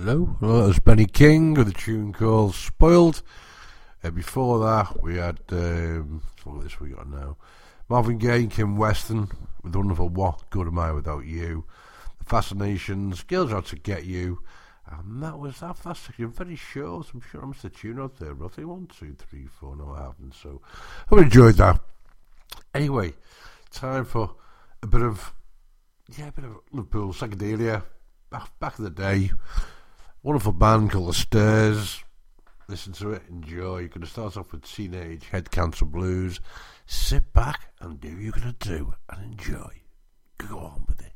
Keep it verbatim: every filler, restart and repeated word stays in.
Hello, well, that was Benny King with a tune called Spoiled. Uh, before that, we had, um, what this we got now? Marvin Gaye and Kim Weston with the wonderful What Good Am I Without You? The Fascinations, Girls Out to Get You. And that was that. That's actually very short. I'm sure I missed a tune out there, roughly one, two, three, four. No, I haven't. So I enjoyed that. Anyway, time for a bit of, yeah, a bit of Liverpool psychedelia. Back, back in the day, wonderful band called The Stairs. Listen to it, enjoy. You're going to start off with Teenage Head Cancer Blues. Sit back and do what you're going to do and enjoy. Go on with it.